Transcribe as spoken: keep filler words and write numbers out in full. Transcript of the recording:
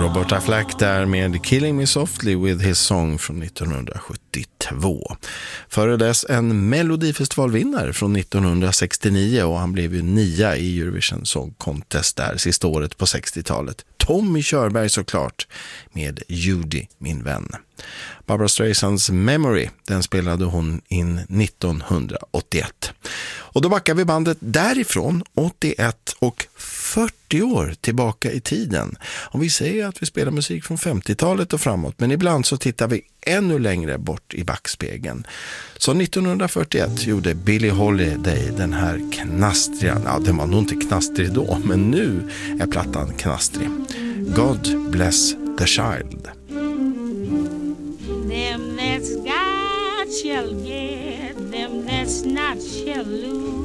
Roberta Flack där med Killing Me Softly with His Song från nittonhundrasjuttiotvå. Före dess en Melodifestivalvinnare från nittonhundrasextionio och han blev ju nia i Eurovision Song Contest där sista året på sextiotalet. Tommy Körberg såklart med Judy, min vän. Barbra Streisands Memory, den spelade hon in nittonhundraåttioett. Och då backar vi bandet därifrån åttioett och fyrtio år tillbaka i tiden. Om vi säger att vi spelar musik från femtiotalet och framåt, men ibland så tittar vi ännu längre bort i backspegeln. Så nittonhundrafyrtioett gjorde Billie Holiday den här knastriga, ja den var nog inte knastrig då, men nu är plattan knastrig. God Bless the Child. Them that's got shall get, them that's not shall lose.